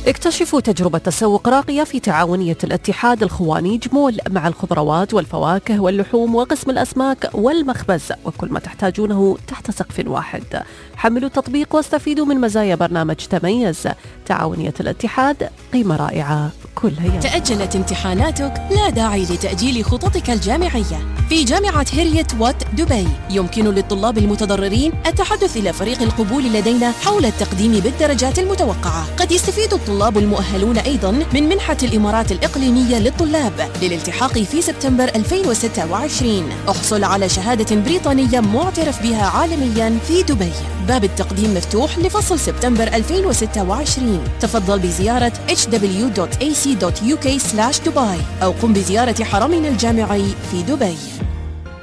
اكتشفوا تجربة تسوق راقية في تعاونية الاتحاد الخوانيج مول مع الخضروات والفواكه واللحوم وقسم الأسماك والمخبز، وكل ما تحتاجونه تحت سقف واحد. حملوا التطبيق واستفيدوا من مزايا برنامج تميز. تعاونية الاتحاد، قيمة رائعة كل يوم. تأجلت امتحاناتك؟ لا داعي لتأجيل خططك الجامعية. في جامعة هيريت وات دبي يمكن للطلاب المتضررين التحدث إلى فريق القبول لدينا حول التقديم بالدرجات المتوقعة. قد يستفيد الطلاب المؤهلون أيضاً من منحة الإمارات الإقليمية للطلاب للالتحاق في سبتمبر 2026. احصل على شهادة بريطانية معترف بها عالمياً في دبي. باب التقديم مفتوح لفصل سبتمبر 2026. تفضل بزيارة hw.ac.uk/dubai أو قم بزيارة حرمنا الجامعي في دبي.